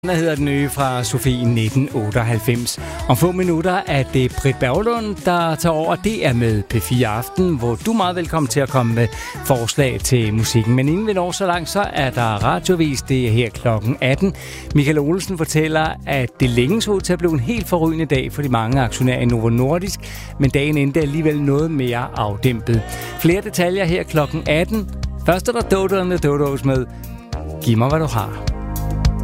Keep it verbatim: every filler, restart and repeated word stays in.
Der hedder den nye fra Sofie nitten otteoghalvfems. Om få minutter er det Britt Berglund, der tager over. Det er med P fire Aften, hvor du er meget velkommen til at komme med forslag til musikken. Men inden vi når så langt, så er der radiovis. Det er her klokken atten. Michael Olsen fortæller, at det længe så ud til at blive en helt forrygende dag for de mange aktionærer i Novo Nordisk, men dagen endte alligevel noget mere afdæmpet. Flere detaljer her klokken atten. Først er der Dodo and the Dodos med Giv mig, hvad du har.